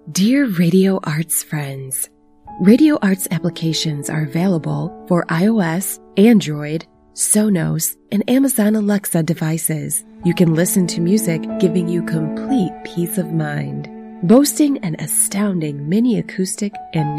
Dear Radio Arts friends, Radio Arts applications are available for iOS, Android, Sonos, and Amazon Alexa devices. You can listen to music giving you complete peace of mind. Boasting an astounding mini acoustic and